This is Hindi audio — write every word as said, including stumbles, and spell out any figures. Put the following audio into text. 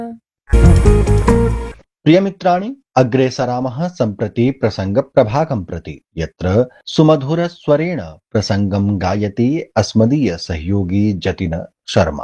प्रियमित्राणि, अग्रे सरामः सम्प्रति प्रसङ्गप्रभागं प्रति, यत्र सुमधुरस्वरेण प्रसङ्गं गायति अस्मदीय सहयोगी जतिन शर्मा।